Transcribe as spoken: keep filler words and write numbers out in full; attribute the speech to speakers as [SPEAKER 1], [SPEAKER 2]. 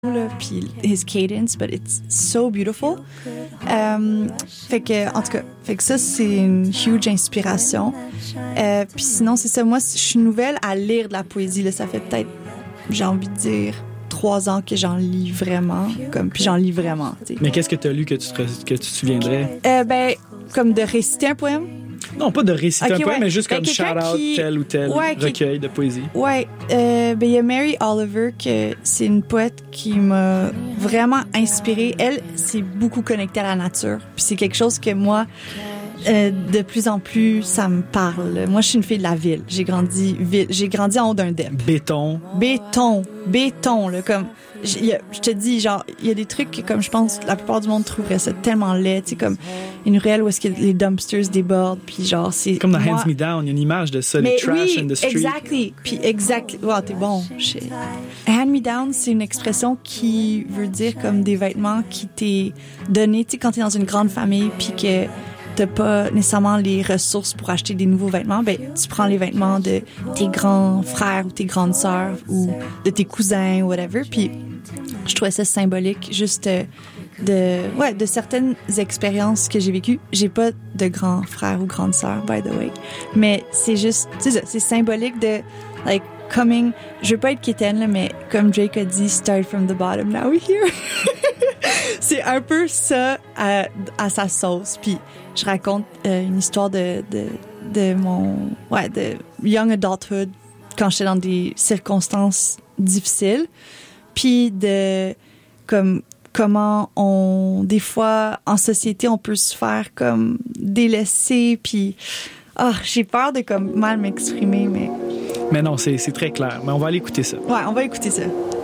[SPEAKER 1] là, puis his cadence, but it's so beautiful. Um, fait que, en tout cas, fait que ça, c'est une huge inspiration. Euh, puis sinon, c'est ça, moi, je suis nouvelle à lire de la poésie, là, ça fait peut-être, j'ai envie de dire, trois ans que j'en lis vraiment, comme, puis j'en lis vraiment, t'sais.
[SPEAKER 2] Mais qu'est-ce que tu as lu que tu te, que tu te souviendrais?
[SPEAKER 1] Euh, ben, comme de réciter un poème.
[SPEAKER 2] Non, pas de réciter
[SPEAKER 1] okay,
[SPEAKER 2] un poème,
[SPEAKER 1] ouais.
[SPEAKER 2] mais juste
[SPEAKER 1] ben,
[SPEAKER 2] comme shout-out
[SPEAKER 1] qui...
[SPEAKER 2] tel ou tel
[SPEAKER 1] ouais,
[SPEAKER 2] recueil qui... de poésie.
[SPEAKER 1] Ouais, euh, ben il y a Mary Oliver, que c'est une poète qui m'a vraiment inspirée. Elle, c'est beaucoup connectée à la nature. Puis c'est quelque chose que moi, euh, de plus en plus, ça me parle. Moi, je suis une fille de la ville. J'ai grandi ville. J'ai grandi en haut d'un D E P.
[SPEAKER 2] Béton.
[SPEAKER 1] Béton. Béton, là, comme... Je te dis, genre, il y a des trucs que, comme je pense, la plupart du monde trouverait ça tellement laid, tu sais, comme une ruelle où est-ce que les dumpsters débordent, puis genre, c'est...
[SPEAKER 2] Comme dans
[SPEAKER 1] moi...
[SPEAKER 2] Hands Me Down, il y a une image de ça,
[SPEAKER 1] mais
[SPEAKER 2] le trash
[SPEAKER 1] oui,
[SPEAKER 2] in the street.
[SPEAKER 1] exactly, puis exact, wow, t'es bon. Shit. Hand me down, c'est une expression qui veut dire comme des vêtements qui t'est donné, tu sais, quand t'es dans une grande famille, puis que t'as pas nécessairement les ressources pour acheter des nouveaux vêtements, ben tu prends les vêtements de tes grands frères ou tes grandes sœurs ou de tes cousins ou whatever, puis je trouvais ça symbolique, juste de, ouais, de certaines expériences que j'ai vécues. J'ai pas de grands frères ou grandes sœurs, by the way, mais c'est juste, c'est ça, c'est symbolique de, like, coming, je veux pas être quétaine, là, mais comme Drake a dit, start from the bottom, now we're here. C'est un peu ça à, à sa sauce. Puis je raconte euh, une histoire de, de, de mon, ouais, de young adulthood, quand j'étais dans des circonstances difficiles. Puis de comme comment on des fois en société on peut se faire comme délaisser, puis ah, oh, j'ai peur de comme mal m'exprimer, mais
[SPEAKER 2] mais non, c'est c'est très clair. Mais on va aller écouter ça.
[SPEAKER 1] Ouais, on va écouter ça.